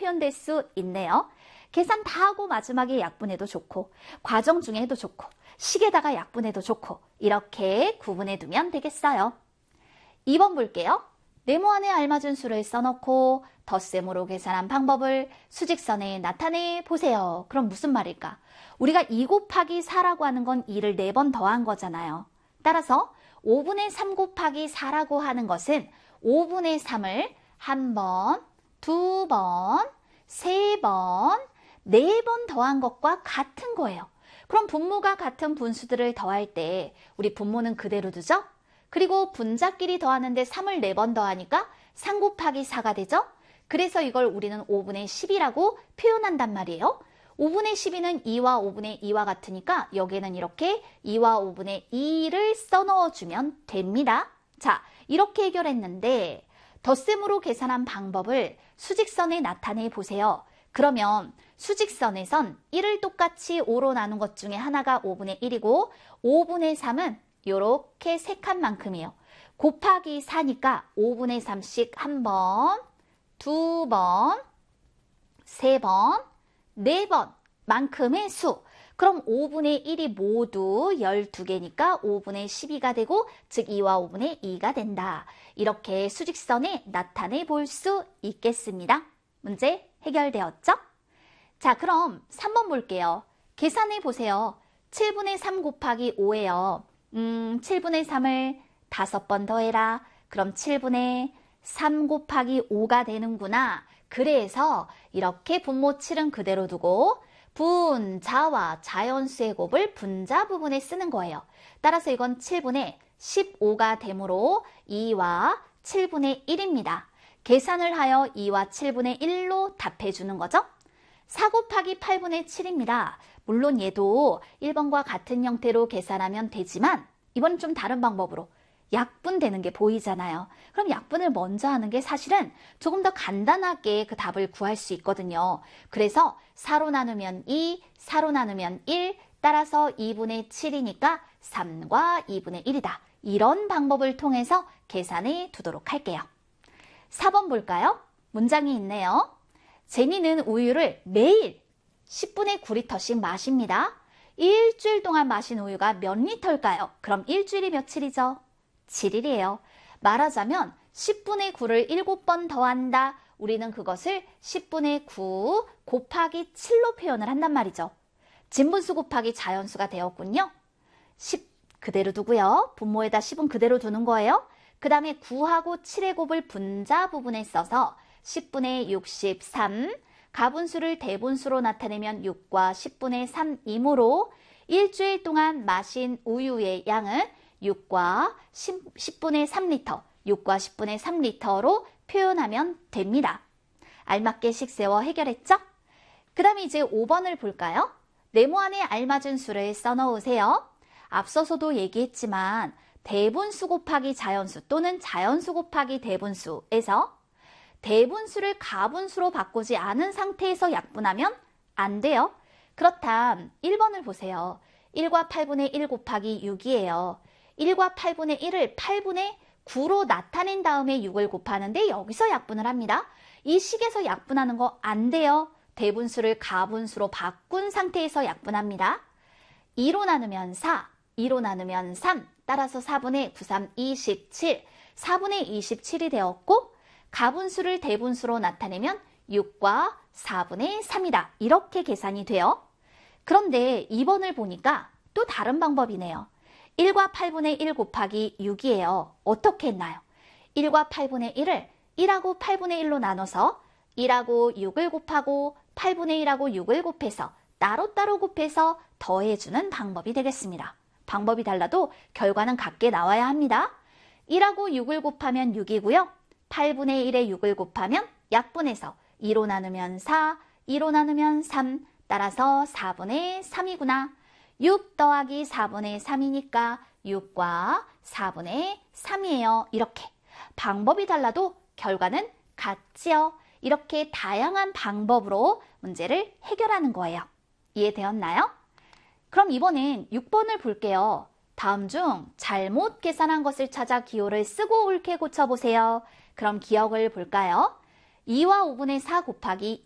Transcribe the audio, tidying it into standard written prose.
표현될 수 있네요. 계산 다 하고 마지막에 약분해도 좋고 과정 중에 해도 좋고 식에다가 약분해도 좋고 이렇게 구분해 두면 되겠어요. 2번 볼게요. 네모안에 알맞은 수를 써놓고 덧셈으로 계산한 방법을 수직선에 나타내 보세요. 그럼 무슨 말일까? 우리가 2 곱하기 4라고 하는 건 2를 4번 더한 거잖아요. 따라서 5분의 3 곱하기 4라고 하는 것은 5분의 3을 1번, 2번, 3번, 4번 더한 것과 같은 거예요. 그럼 분모가 같은 분수들을 더할 때 우리 분모는 그대로 두죠? 그리고 분자끼리 더하는데 3을 4번 더하니까 3 곱하기 4가 되죠? 그래서 이걸 우리는 5분의 10이라고 표현한단 말이에요. 5분의 12는 2와 5분의 2와 같으니까 여기에는 이렇게 2와 5분의 2를 써넣어주면 됩니다. 자, 이렇게 해결했는데 덧셈으로 계산한 방법을 수직선에 나타내 보세요. 그러면 수직선에선 1을 똑같이 5로 나눈 것 중에 하나가 5분의 1이고 5분의 3은 이렇게 3칸 만큼이에요. 곱하기 4니까 5분의 3씩 1번, 2번, 3번, 4번 만큼의 수. 그럼 5분의 1이 모두 12개니까 5분의 12가 되고 즉 2와 5분의 2가 된다. 이렇게 수직선에 나타내 볼 수 있겠습니다. 문제 해결되었죠? 자, 그럼 3번 볼게요. 계산해 보세요. 7분의 3 곱하기 5예요. 7분의 3을 5번 더해라. 그럼 7분의 3 곱하기 5가 되는구나. 그래서 이렇게 분모 7은 그대로 두고 분자와 자연수의 곱을 분자 부분에 쓰는 거예요. 따라서 이건 7분의 15가 되므로 2와 7분의 1입니다. 계산을 하여 2와 7분의 1로 답해주는 거죠. 4 곱하기 8분의 7입니다. 물론 얘도 1번과 같은 형태로 계산하면 되지만 이번엔 좀 다른 방법으로 약분되는 게 보이잖아요. 그럼 약분을 먼저 하는 게 사실은 조금 더 간단하게 그 답을 구할 수 있거든요. 그래서 4로 나누면 2, 4로 나누면 1, 따라서 2분의 7이니까 3과 2분의 1이다. 이런 방법을 통해서 계산해 두도록 할게요. 4번 볼까요? 문장이 있네요. 제니는 우유를 매일 10분의 9리터씩 마십니다. 일주일 동안 마신 우유가 몇 리터일까요? 그럼 일주일이 며칠이죠? 7일이에요. 말하자면 10분의 9를 7번 더한다. 우리는 그것을 10분의 9 곱하기 7로 표현을 한단 말이죠. 진분수 곱하기 자연수가 되었군요. 10 그대로 두고요. 분모에다 10은 그대로 두는 거예요. 그 다음에 9하고 7의 곱을 분자 부분에 써서 10분의 63, 가분수를 대분수로 나타내면 6과 10분의 3이므로 일주일 동안 마신 우유의 양은 6과 10분의 3리터, 6과 10분의 3리터로 표현하면 됩니다. 알맞게 식세워 해결했죠? 그 다음에 이제 5번을 볼까요? 네모안에 알맞은 수를 써넣으세요. 앞서서도 얘기했지만 대분수 곱하기 자연수 또는 자연수 곱하기 대분수에서 대분수를 가분수로 바꾸지 않은 상태에서 약분하면 안 돼요. 그렇다면 1번을 보세요. 1과 8분의 1 곱하기 6이에요. 1과 8분의 1을 8분의 9로 나타낸 다음에 6을 곱하는데 여기서 약분을 합니다. 이 식에서 약분하는 거 안 돼요. 대분수를 가분수로 바꾼 상태에서 약분합니다. 2로 나누면 4, 2로 나누면 3, 따라서 4분의 9, 3, 27, 4분의 27이 되었고 가분수를 대분수로 나타내면 6과 4분의 3이다. 이렇게 계산이 돼요. 그런데 2번을 보니까 또 다른 방법이네요. 1과 8분의 1 곱하기 6이에요. 어떻게 했나요? 1과 8분의 1을 1하고 8분의 1로 나눠서 1하고 6을 곱하고 8분의 1하고 6을 곱해서 따로따로 곱해서 더해주는 방법이 되겠습니다. 방법이 달라도 결과는 같게 나와야 합니다. 1하고 6을 곱하면 6이고요. 8분의 1에 6을 곱하면 약분해서 2로 나누면 4, 2로 나누면 3, 따라서 4분의 3이구나. 6 더하기 4분의 3이니까 6과 4분의 3이에요. 이렇게 방법이 달라도 결과는 같지요. 이렇게 다양한 방법으로 문제를 해결하는 거예요. 이해되었나요? 그럼 이번엔 6번을 볼게요. 다음 중 잘못 계산한 것을 찾아 기호를 쓰고 옳게 고쳐보세요. 그럼 기억을 볼까요? 2와 5분의 4 곱하기